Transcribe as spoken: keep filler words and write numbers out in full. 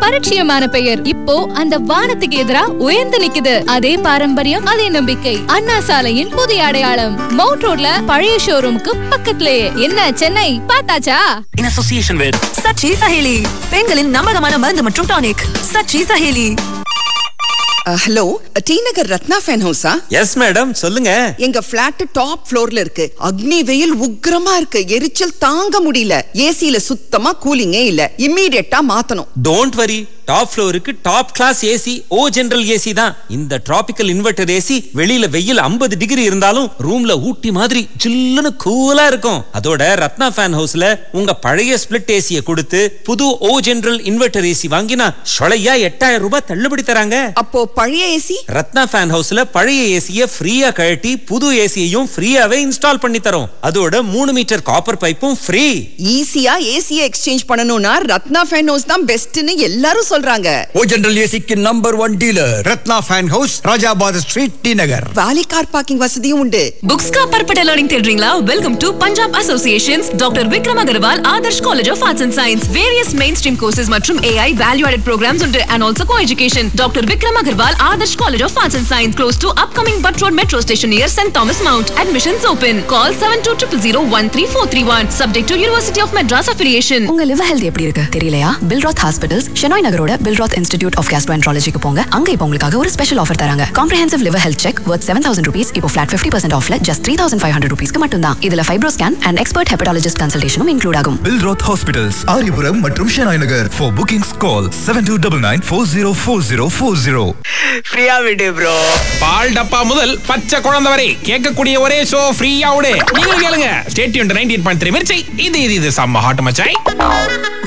பரிச்சயமான பெயர் இப்போ அந்த வானத்துக்கு எதிரா உயர்ந்து நிக்குது. அதே பாரம்பரியம், அதே நம்பிக்கை. அண்ணா சாலையின் புதிய அடையாளம் மவுண்ட் ரோட்ல பழைய ஷோரூமுக்கு பக்கத்துலயே. என்ன Chennai பார்த்தாச்சா? In association with Sachi Saheli, பெண்களின் நம்பகமான மருந்து மற்றும் tonic. Sachi Saheli. Hello, D நகர் ரத்னா ஃபேன் ஹவுஸா? எஸ் மேடம், சொல்லுங்க. எங்க பிளாட் டாப் ஃப்ளோர்ல இருக்கு. அக்னி வெயில் உக்கிரமா இருக்கு. எரிச்சல் தாங்க முடியல. ஏசில சுத்தமா கூலிங்கே இல்ல. இம்மீடியட்டா மாத்தணும். டோன்ட் வரி, டாப் ஃப்ளோருக்கு டாப் கிளாஸ் ஏசி ஓ ஜெனரல் ஏசி தான். இந்த டிராபிக்கல் இன்வெர்டர் ஏசி வெளியில வெயில் ஐம்பது டிகிரி இருந்தாலும் ரூம்ல ஊட்டி மாதிரி சில்லுன்னு கூலா இருக்கும். அதோட ரத்னா ஃபேன் ஹவுஸ்ல உங்க பழைய ஸ்பிளிட் ஏசியை கொடுத்து புது ஓ ஜெனரல் இன்வெர்டர் ஏசி வாங்கினா சொலையா எட்டாயிரம் ரூபாய் தள்ளுபடி தராங்க. அப்போ பழைய ஏசி? ரத்னா ஃபேன் ஹவுஸ்ல பழைய ஏசியை ஃப்ரீயா கழட்டி புது ஏசியையும் ஃப்ரீயாவே இன்ஸ்டால் பண்ணி தரோம். அதோட மூணு மீட்டர் காப்பர் பைப்பும் ஃப்ரீ. ஈஸியா ஏசியை எக்ஸ்சேஞ்ச் பண்ணனும்னா ரத்னா ஃபேன் ஹவுஸ் தான் பெஸ்ட்னு எல்லாரும் சொல்றாங்க. ஓ ஜெனரல் ஏசிக்கு number one dealer Ratna fan house, Rajabather street, D நகர். வாலி கார் பார்க்கிங் வசதியும் உண்டு. Books का परपटा learning தேடுறீங்களா? Welcome to Punjab Associations Doctor Vikram Agarwal Adarsh College of Arts and Science. Various mainstream courses மற்றும் A I value added programs உண்டு and also co-education. Doctor Vikram Agarwal Adarsh College of Arts and Science close to upcoming Butt Road Metro Station near Saint Thomas Mount. Admissions open. Call seven two zero zero zero one three four three one. Subject to University of Madras affiliation. உங்க liver health எப்படி இருக்கு தெரியலையா? Billroth Hospitals, Shenoy நகரோட Billroth Institute of Gastroenterology-க்கு போங்க. அங்க இப்போ உங்களுக்காக ஒரு special offer தராங்க. Comprehensive liver health check worth seven thousand rupees இப்போ flat fifty percent offல just three thousand five hundred rupees-க்கு மட்டும் தான். இதுல fibro scan and expert hepatologist consultation-உம் include ஆகும். Billroth Hospitals, ஆரியபுரம் மற்றும் Shenoy Nagar. For bookings call seven two nine nine four zero four zero four zero. ஃப்ரீயா விடு bro. பால் டப்பா முதல் பச்சை குழந்தை வரை கேட்கக்கூடிய ஒரே ஷோ ஃப்ரீயா விடு. நீங்க கேளுங்க. Stay tuned ninety eight point three Mirchi. இது இது இது சம்ம ஹாட் மச்சாய்.